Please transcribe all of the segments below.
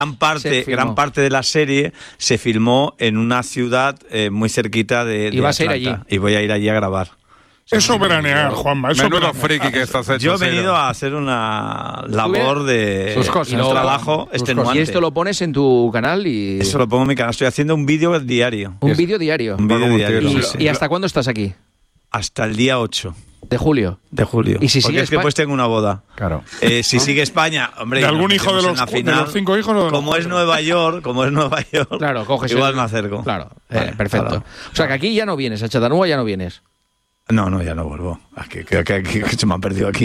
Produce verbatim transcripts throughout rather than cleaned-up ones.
Gran parte, gran parte de la serie se filmó en una ciudad eh, muy cerquita de, de ¿Y vas a ir Atlanta. allí? Y voy a ir allí a grabar. Eso veranear, Juanma. Eso Menudo veranear. friki que estás hecho. Yo he Siro. venido a hacer una labor de Sus cosas. un trabajo Sus extenuante. cosas. Y esto lo pones en tu canal y... Eso lo pongo en mi canal. Estoy haciendo un vídeo diario. Un vídeo diario. Un vídeo diario. ¿Y, sí, sí. ¿Y hasta cuándo estás aquí? Hasta el día ocho De julio. de julio. ¿Y si Porque sigue es que Espa- pues tengo una boda. Claro. Eh, si sigue España, hombre, ¿De nos algún hijo de metemos los, en la cu- de final. los cinco hijos o de los Como es cuatro? Nueva York, como es Nueva York, Claro, coges igual el- me acerco. Claro, eh, Vale, perfecto. claro. O sea, que aquí ya no vienes, a Chattanooga ya no vienes. No, no, ya no vuelvo. Aquí, que, que, que- que se me han perdido aquí.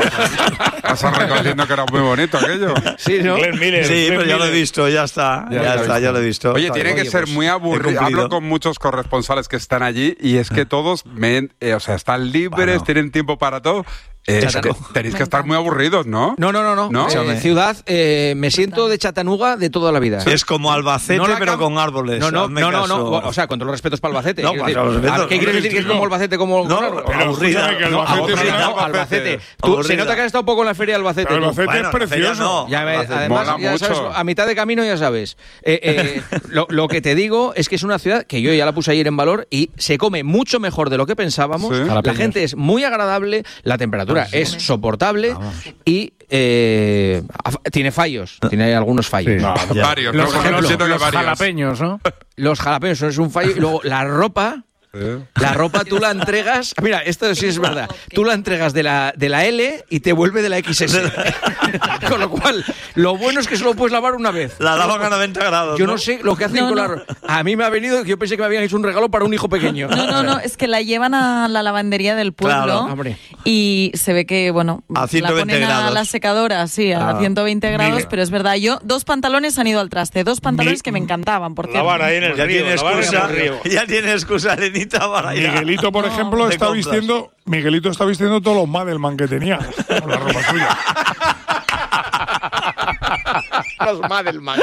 Estás reconociendo que era muy bonito aquello. Sí, ¿no? Glenn Miller, Sí, Glenn pero ya lo he Miller. visto, ya está. Ya Ya, lo he está, visto. ya lo he visto. Oye, Está tiene bien. que ser Pues, muy he aburrido. cumplido. Hablo con muchos corresponsales que están allí y es que todos me, eh, o sea, están libres, Bueno. tienen tiempo para todo. Eh, Chattanooga. te- tenéis que estar muy aburridos, ¿no? No, no, no, no. ¿No? Eh, ciudad, eh, me siento de Chattanooga de toda la vida. Es como Albacete, No la pero cam- con árboles. No, no, Hazme no, no, no. caso. O sea, con todos los respetos para Albacete. No, quiero con decir, todos los respetos. ¿qué quieres decir? ¿Que es como Albacete? Como No, claro, pero aburrida. escúchame, que No, Albacete aburrida, es una- no, Albacete. Tú, se Aburrida. nota que has estado poco en la feria de Albacete. Pero tú. Albacete Bueno, es la feria precioso. no. Ya ves, Albacete. además, Mola ya mucho. sabes, a mitad de camino ya sabes. Eh, eh, lo, lo que te digo es que es una ciudad que yo ya la puse ayer en valor y se come mucho mejor de lo que pensábamos. Sí. La Jalapeños. gente es muy agradable, la temperatura es soportable y eh, af- tiene fallos, tiene algunos fallos. No, varios. Los, ¿no? Como los- siento que los varios. jalapeños, ¿no? Los jalapeños son es un fallo y luego la ropa... Sí. La ropa tú la entregas, mira, esto sí es verdad, tú la entregas de la, de la L y te vuelve de la equis ese. Con lo cual, lo bueno es que solo puedes lavar una vez. La lavan a noventa grados. Yo no sé lo que hacen No, con no. la ropa. A mí me ha venido que yo pensé que me habían hecho un regalo para un hijo pequeño. No, no, no, es que la llevan a la lavandería del pueblo Claro, hombre. y se ve que, bueno, A ciento veinte la ponen a grados. la secadora, sí, a Ah. ciento veinte grados, Miguel. pero es verdad, yo, dos pantalones han ido al traste, dos pantalones Mi- que me encantaban, porque Lavar ahí en el Ya río. tiene lavar en el excusa, río. ya tiene excusa, Elenita, para ir a- Miguelito, por No, ejemplo, de está compras. vistiendo. Miguelito está vistiendo todos los Madelman que tenía con la ropa suya. Los Madelman.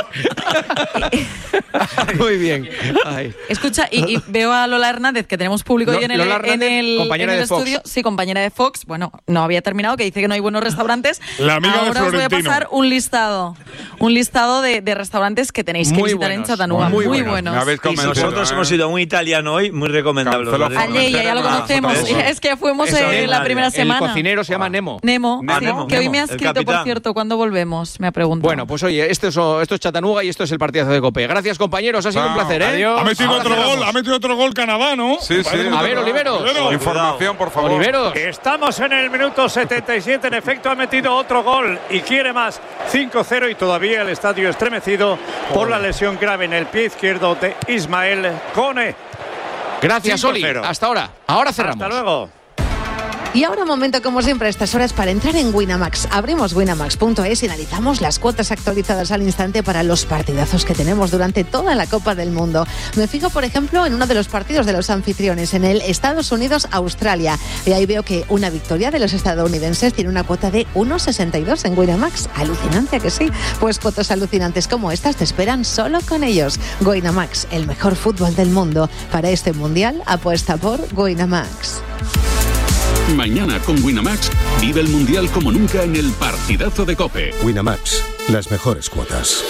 Muy bien. Ay. Escucha, y, y veo a Lola Hernández, que tenemos público Lo- hoy en el, Lola en Hernández, el, compañera en el de Fox. estudio. Sí, compañera de Fox. Bueno, no había terminado, que dice que no hay buenos restaurantes. La amiga de Ahora os voy a Florentino. pasar un listado. Un listado de, de restaurantes que tenéis que Muy visitar buenos, en Chattanooga. muy Muy, buenos. buenos. Me habéis Y convencido, nosotros ¿eh? hemos ido a un italiano hoy, muy recomendable. Cancelo ¿vale? Formentera. Alleia, ya lo Ah, conocemos. eso. Es que fuimos Eso eh, es la nadie. primera El semana. cocinero se llama Nemo. Nemo, Ah, sí, Nemo, que hoy Nemo, me ha el escrito, por capitán. cierto, ¿cuándo volvemos? Me ha preguntado. Bueno, pues oye, esto es, esto es Chattanooga y esto es el partidazo de COPE. Gracias, compañeros, ha sido un Ah, placer, ¿eh? adiós. Ha metido Ahora otro cerramos. gol, ha metido otro gol Canadá, ¿no? Sí, sí. Parece que A ver, otro- Olivero. Olivero. Información, por favor. Oliveros. Estamos en el minuto setenta y siete. En efecto, ha metido otro gol y quiere más. cinco cero y todavía el estadio estremecido por la lesión grave en el pie izquierdo de Ismael Kone. Gracias, cinco Oli. cero. Hasta ahora. Ahora cerramos. Hasta luego. Y ahora un momento, como siempre, a estas horas para entrar en Winamax. Abrimos winamax punto es y analizamos las cuotas actualizadas al instante para los partidazos que tenemos durante toda la Copa del Mundo. Me fijo, por ejemplo, en uno de los partidos de los anfitriones, en el Estados Unidos-Australia. Y ahí veo que una victoria de los estadounidenses tiene una cuota de uno sesenta y dos en Winamax. Alucinante, ¿a que sí? Pues cuotas alucinantes como estas te esperan solo con ellos. Winamax, el mejor fútbol del mundo. Para este Mundial, apuesta por Winamax. Mañana con Winamax vive el Mundial como nunca en el partidazo de COPE. Winamax, las mejores cuotas.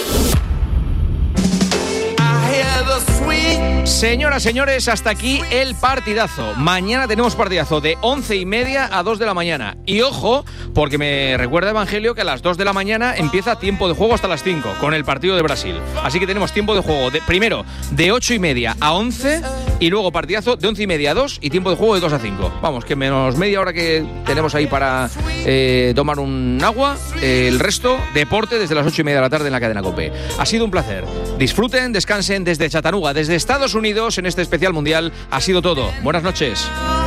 Señoras, señores, hasta aquí el partidazo. Mañana tenemos partidazo de once y media a dos de la mañana. Y ojo, porque me recuerda Evangelio que a las dos de la mañana empieza tiempo de juego hasta las cinco, con el partido de Brasil. Así que tenemos tiempo de juego de, primero de ocho y media a once y luego partidazo de once y media a dos y tiempo de juego de dos a cinco. Vamos, que menos media hora que tenemos ahí para eh, tomar un agua. Eh, el resto, deporte desde las ocho y media de la tarde en la cadena COPE. Ha sido un placer. Disfruten, descansen desde Chattanooga, desde Estados Unidos, en este especial mundial. Ha sido todo. Buenas noches.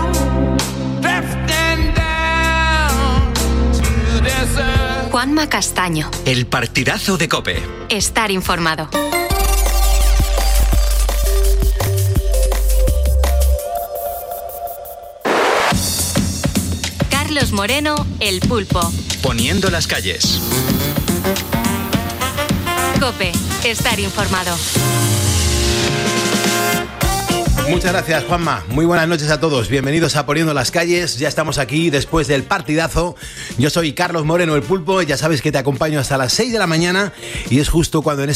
Juanma Castaño. El partidazo de COPE. Estar informado. Carlos Moreno, El Pulpo. Poniendo las calles. COPE. Estar informado. Muchas gracias, Juanma. Muy buenas noches a todos. Bienvenidos a Poniendo las Calles. Ya estamos aquí después del partidazo. Yo soy Carlos Moreno, el Pulpo. Ya sabes que te acompaño hasta las seis de la mañana y es justo cuando en